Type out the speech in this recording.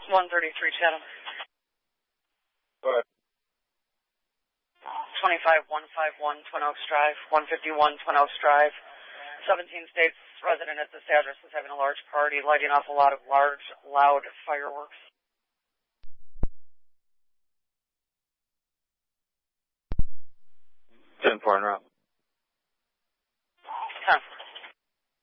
133 Chatham. Go ahead. 25151 Twin Oaks Drive, 151 Twin Oaks Drive. 17 states resident at this address is having a large party, lighting off a lot of large, loud fireworks. 10-4 en route. 10.